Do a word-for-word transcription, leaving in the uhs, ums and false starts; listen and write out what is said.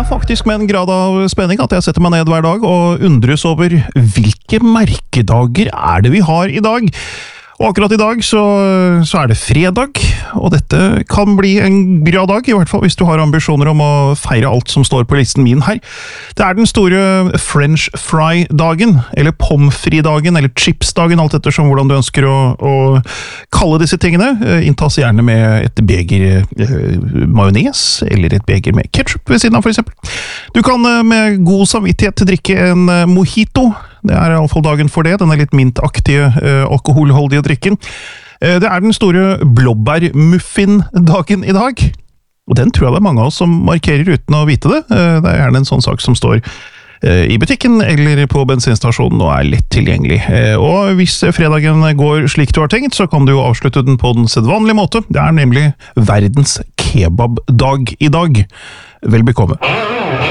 er faktisk med en grad av spenning at jeg setter meg ned hver dag og undres over hvilke merkedager er det vi har i dag. Og akkurat i dag så, så er det fredag, og dette kan bli en bra dag, i hvert fall hvis du har ambisjoner om å feire alt som står på listen min her. Det er den store French fry-dagen, eller pommes frites-dagen, eller chips-dagen, alt etter som hvordan du ønsker å, å kalle disse tingene. Inntas gjerne med et beger eh, majones, eller et beger med ketchup ved siden av, for eksempel. Du kan eh, med god samvittighet drikke en eh, mojito. Det er i alle fall dagen for det, denne litt mintaktige uh, alkoholholdige drikken. Uh, det er den store blåbærmuffin-dagen i dag. Og den tror jeg det er mange av oss som markerer uten å vite det. Uh, det er gjerne en sånn sak som står uh, i butikken eller på bensinstasjonen og er lett tilgjengelig. Uh, og hvis fredagen går slik du har tenkt, så kan du jo avslutte den på den sedvanlige måte. Det er nemlig verdens kebabdag i dag. Vel bekomme.